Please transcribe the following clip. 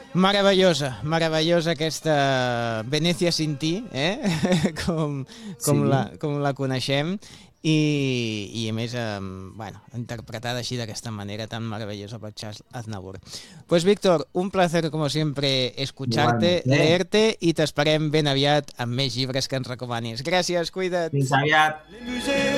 Meravellosa aquesta Venecia sin ti, com la coneixem, i a més, interpretada així d'aquesta manera tan maravillosa per Charles Aznavour. Pues Víctor, un placer como siempre escucharte, leerte, i t'esperem ben aviat amb més llibres que ens recomanis. Gràcies, cuida't! Fins aviat!